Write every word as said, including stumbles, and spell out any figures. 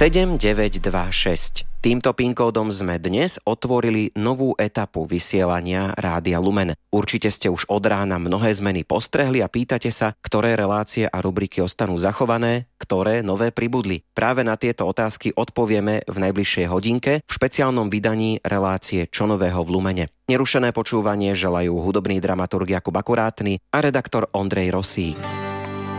sedem deväť dva šesť. Týmto pin kódom sme dnes otvorili novú etapu vysielania Rádia Lumen. Určite ste už od rána mnohé zmeny postrehli a pýtate sa, ktoré relácie a rubriky ostanú zachované, ktoré nové pribudli. Práve na tieto otázky odpovieme v najbližšej hodinke v špeciálnom vydaní relácie Čo nového v Lumene. Nerušené počúvanie želajú hudobný dramaturg Jakub Akurátny a redaktor Ondrej Rosík.